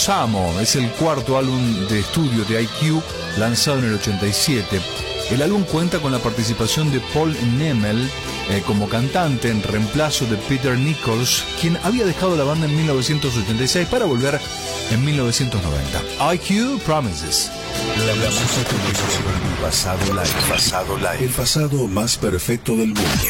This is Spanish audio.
Samo es el cuarto álbum de estudio de IQ, lanzado en el 87. El álbum cuenta con la participación de Paul Nemmel como cantante en reemplazo de Peter Nichols, quien había dejado la banda en 1986 para volver en 1990. IQ Promises. La música que pasado live. El pasado más perfecto del mundo.